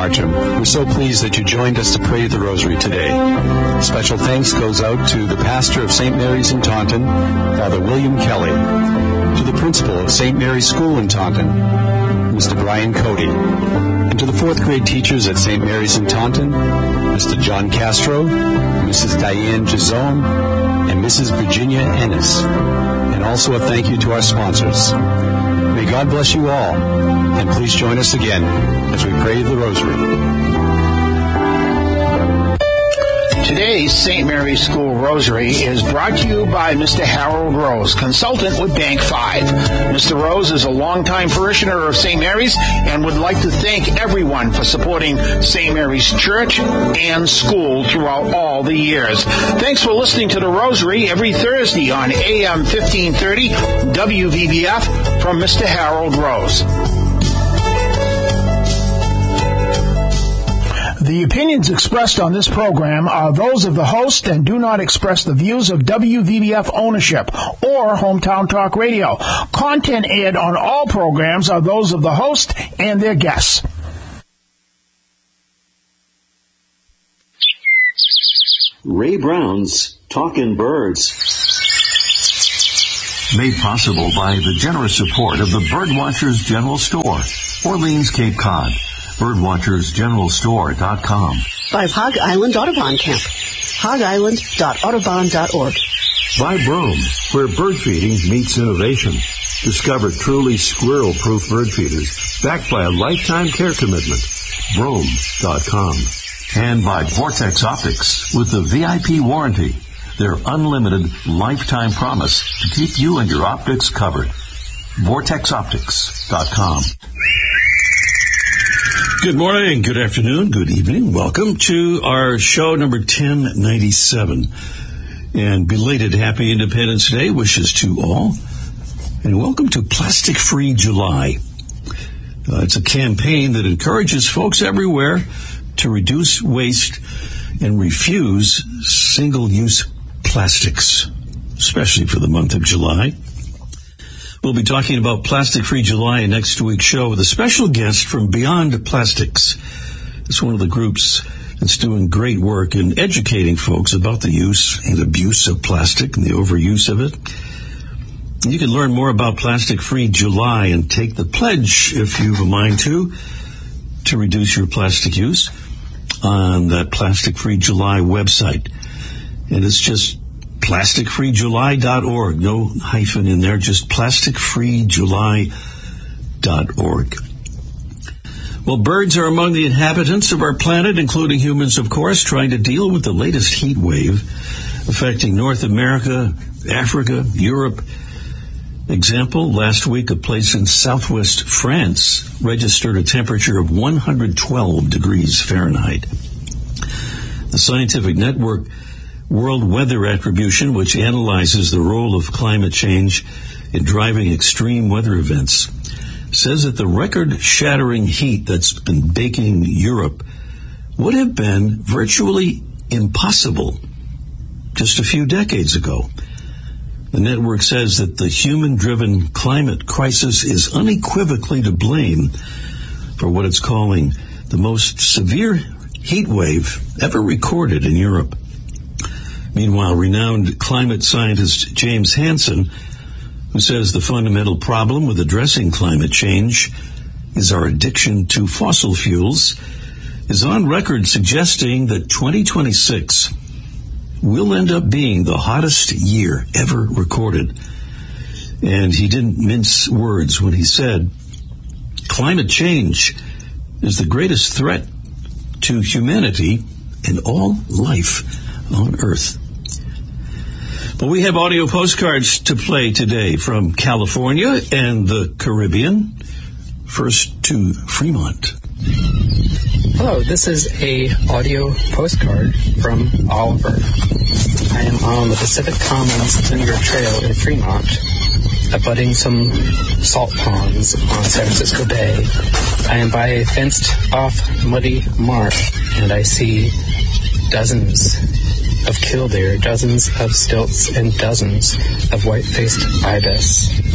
Martin. We're so pleased that you joined us to pray the Rosary today. Special thanks goes out to the pastor of St. Mary's in Taunton, Father William Kelly, to the principal of St. Mary's School in Taunton, Mr. Brian Cody, and to the fourth grade teachers at St. Mary's in Taunton, Mr. John Castro, Mrs. Diane Gizone, and Mrs. Virginia Ennis. And also a thank you to our sponsors. May God bless you all, and please join us again as we pray the Rosary. Today's St. Mary's School Rosary is brought to you by Mr. Harold Rose, consultant with Bank 5. Mr. Rose is a longtime parishioner of St. Mary's and would like to thank everyone for supporting St. Mary's Church and school throughout all the years. Thanks for listening to the Rosary every Thursday on AM 1530 WVBF from Mr. Harold Rose. The opinions expressed on this program are those of the host and do not express the views of WVBF ownership or Hometown Talk Radio. Content aired on all programs are those of the host and their guests. Ray Brown's Talkin' Birds. Made possible by the generous support of the Birdwatchers General Store, Orleans, Cape Cod. Birdwatchersgeneralstore.com. By Hog Island Audubon Camp. hogisland.audubon.org. By Broom, where bird feeding meets innovation. Discover truly squirrel-proof bird feeders backed by a lifetime care commitment. Broom.com. And by Vortex Optics with the VIP warranty. Their unlimited lifetime promise to keep you and your optics covered. VortexOptics.com. Good morning, good afternoon, good evening. Welcome to our show number 1097. And belated Happy Independence Day wishes to all. And welcome to Plastic Free July. It's a campaign that encourages folks everywhere to reduce waste and refuse single-use plastics, especially for the month of July. We'll be talking about Plastic Free July in next week's show with a special guest from Beyond Plastics. It's one of the groups that's doing great work in educating folks about the use and abuse of plastic and the overuse of it. You can learn more about Plastic Free July and take the pledge, if you have a mind to reduce your plastic use on that Plastic Free July website. And it's just plasticfreejuly.org. No hyphen in there, just plasticfreejuly.org. Well, birds are among the inhabitants of our planet, including humans, of course, trying to deal with the latest heat wave affecting North America, Africa, Europe. Example, last week a place in southwest France registered a temperature of 112 degrees Fahrenheit. The scientific network World Weather Attribution, which analyzes the role of climate change in driving extreme weather events, says that the record-shattering heat that's been baking Europe would have been virtually impossible just a few decades ago. The network says that the human-driven climate crisis is unequivocally to blame for what it's calling the most severe heat wave ever recorded in Europe. Meanwhile, renowned climate scientist James Hansen, who says the fundamental problem with addressing climate change is our addiction to fossil fuels, is on record suggesting that 2026 will end up being the hottest year ever recorded. And he didn't mince words when he said, climate change is the greatest threat to humanity and all life on Earth. But we have audio postcards to play today from California and the Caribbean. First to Fremont. Hello, this is a audio postcard from Oliver. I am on the Pacific Commons Linear Trail in Fremont, abutting some salt ponds on San Francisco Bay. I am by a fenced-off muddy marsh, and I see dozens of killdeer, dozens of stilts, and dozens of white-faced ibis.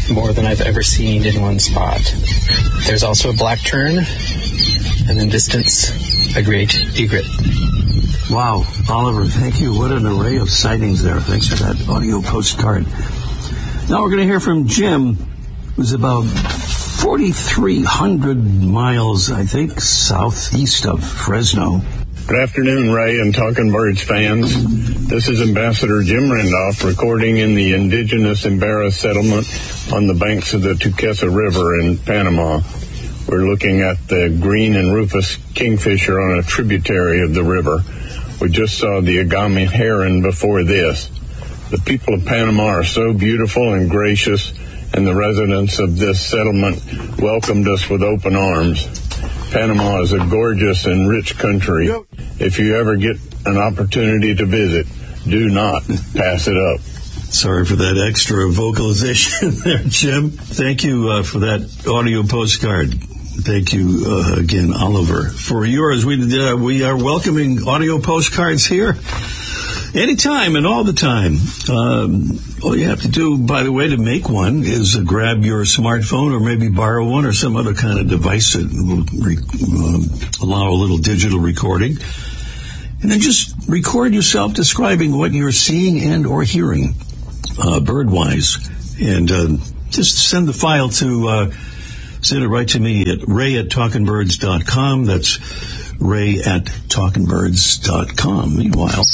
more than I've ever seen in one spot. There's also a black tern, and in distance, a great egret. Wow, Oliver, thank you. What an array of sightings there. Thanks for that audio postcard. Now we're going to hear from Jim, who's about 4,300 miles, I think, southeast of Fresno. Good afternoon, Ray and Talking Birds fans. This is Ambassador Jim Randolph recording in the indigenous Imbera settlement on the banks of the Tuquesa River in Panama. We're looking at the green and rufous kingfisher on a tributary of the river. We just saw the agami heron before this. The people of Panama are so beautiful and gracious, and the residents of this settlement welcomed us with open arms. Panama is a gorgeous and rich country. If you ever get an opportunity to visit, do not pass it up. Sorry for that extra vocalization there, Jim. Thank you for that audio postcard. Thank you again, Oliver. For yours, we are welcoming audio postcards here anytime and all the time. All you have to do, by the way, to make one is grab your smartphone or maybe borrow one or some other kind of device that will allow a little digital recording. And then just record yourself describing what you're seeing and or hearing bird-wise. And just send the file to, send it right to me at ray@talkingbirds.com. That's ray@talkingbirds.com. Meanwhile,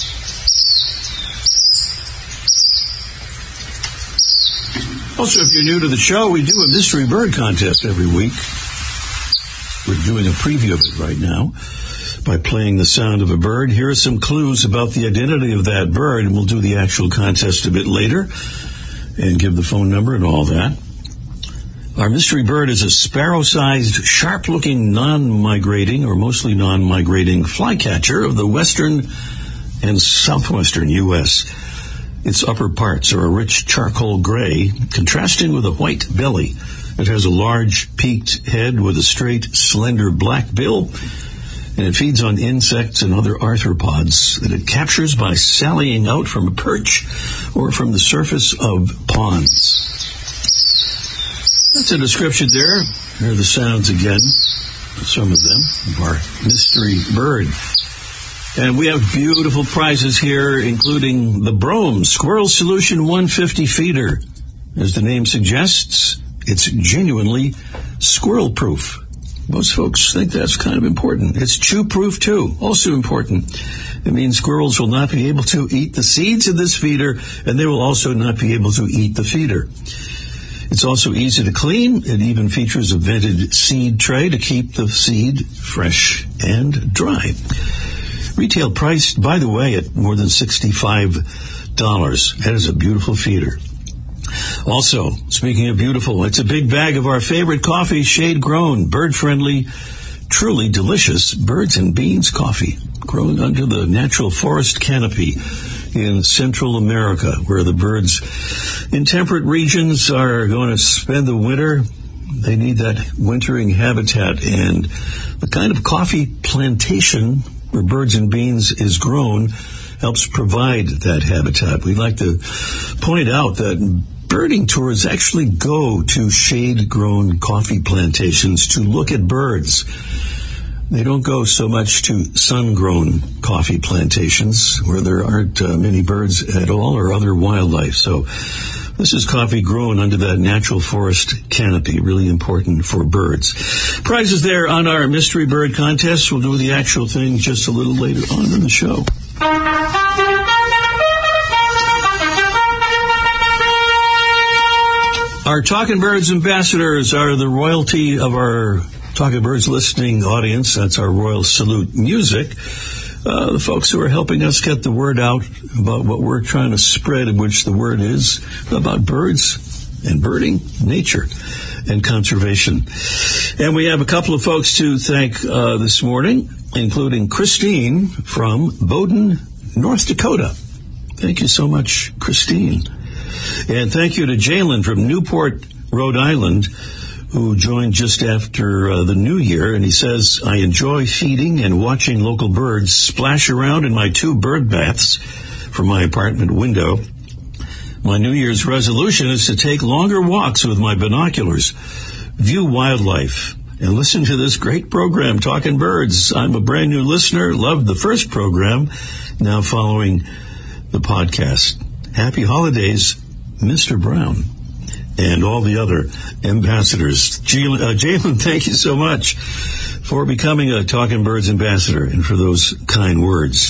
also, if you're new to the show, we do a mystery bird contest every week. We're doing a preview of it right now by playing the sound of a bird. Here are some clues about the identity of that bird, and we'll do the actual contest a bit later and give the phone number and all that. Our mystery bird is a sparrow-sized, sharp-looking, non-migrating, or mostly non-migrating flycatcher of the western and southwestern U.S. Its upper parts are a rich charcoal gray, contrasting with a white belly. It has a large, peaked head with a straight, slender black bill, and it feeds on insects and other arthropods that it captures by sallying out from a perch or from the surface of ponds. That's a description there. Here are the sounds again, some of them, of our mystery bird. And we have beautiful prizes here, including the Brome Squirrel Solution 150 feeder. As the name suggests, it's genuinely squirrel-proof. Most folks think that's kind of important. It's chew-proof, too, also important. It means squirrels will not be able to eat the seeds of this feeder, and they will also not be able to eat the feeder. It's also easy to clean. It even features a vented seed tray to keep the seed fresh and dry. Retail priced, by the way, at more than $65. That is a beautiful feeder. Also, speaking of beautiful, it's a big bag of our favorite coffee, shade-grown, bird-friendly, truly delicious Birds and Beans coffee, grown under the natural forest canopy in Central America, where the birds in temperate regions are going to spend the winter. They need that wintering habitat, and the kind of coffee plantation where Birds and Beans is grown helps provide that habitat. We like to point out that birding tours actually go to shade-grown coffee plantations to look at birds. They don't go so much to sun-grown coffee plantations where there aren't many birds at all or other wildlife. So this is coffee grown under that natural forest canopy, really important for birds. Prizes there on our mystery bird contest. We'll do the actual thing just a little later on in the show. Our Talking Birds ambassadors are the royalty of our Talking Birds listening audience. That's our Royal Salute music. The folks who are helping us get the word out about what we're trying to spread, which the word is about birds and birding, nature, and conservation. And we have a couple of folks to thank this morning, including Christine from Bowdoin, North Dakota. Thank you so much, Christine. And thank you to Jalen from Newport, Rhode Island, who joined just after the new year, and he says, I enjoy feeding and watching local birds splash around in my 2 bird baths from my apartment window. My New Year's resolution is to take longer walks with my binoculars, view wildlife, and listen to this great program, Talking Birds. I'm a brand new listener, loved the first program, now following the podcast. Happy holidays, Mr. Brown, and all the other ambassadors. Jalen, thank you so much for becoming a Talking Birds ambassador and for those kind words.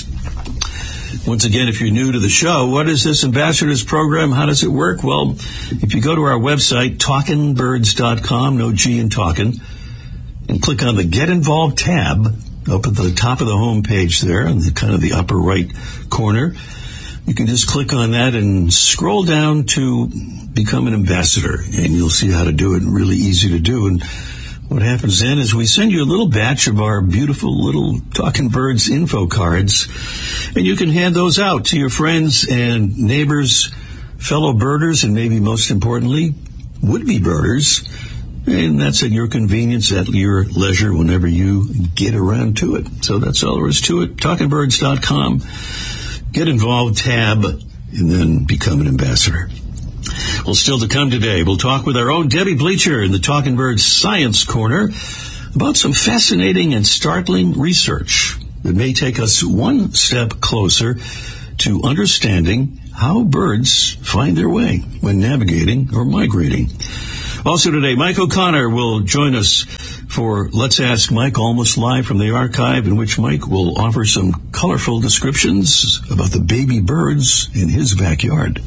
Once again, if you're new to the show, what is this Ambassadors program? How does it work? Well, if you go to our website, talkingbirds.com, no G in talking, and click on the Get Involved tab up at the top of the home page there in the kind of the upper right corner, you can just click on that and scroll down to become an ambassador, and you'll see how to do it. Really easy to do. And what happens then is we send you a little batch of our beautiful little Talking Birds info cards, and you can hand those out to your friends and neighbors, fellow birders, and maybe most importantly, would-be birders. And that's at your convenience, at your leisure, whenever you get around to it. So that's all there is to it. TalkingBirds.com. Get Involved tab, and then become an ambassador. Well, still to come today, we'll talk with our own Debbie Bleacher in the Talking Birds Science Corner about some fascinating and startling research that may take us one step closer to understanding how birds find their way when navigating or migrating. Also today, Mike O'Connor will join us for Let's Ask Mike, almost live from the archive, in which Mike will offer some colorful descriptions about the baby birds in his backyard.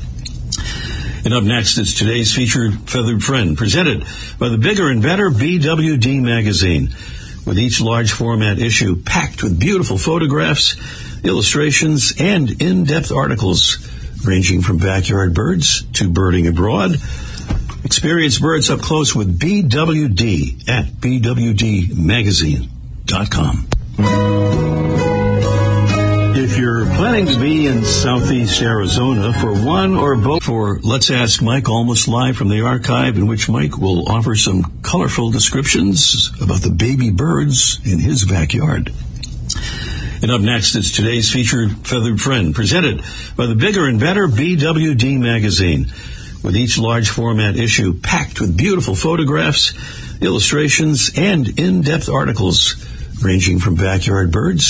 And up next is today's featured feathered friend, presented by the bigger and better BWD magazine, with each large format issue packed with beautiful photographs, illustrations, and in-depth articles ranging from backyard birds to birding abroad. Experience birds up close with BWD at bwdmagazine.com. If you're planning to be in southeast Arizona for one or both, for Let's Ask Mike, almost live from the archive, in which Mike will offer some colorful descriptions about the baby birds in his backyard. And up next is today's featured feathered friend, presented by the bigger and better BWD magazine, with each large format issue packed with beautiful photographs, illustrations, and in-depth articles ranging from backyard birds